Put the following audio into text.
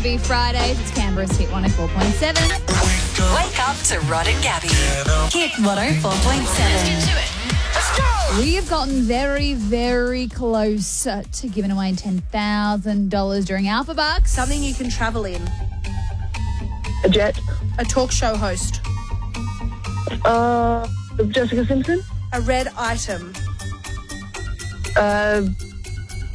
R&B Fridays. It's Canberra's Hit 104.7. Wake up to Rod and Gabby. Hit 104.7. We have gotten very, very close to giving away $10,000 during Alpha Bucks. Something you can travel in. A jet. A talk show host. Jessica Simpson. A red item.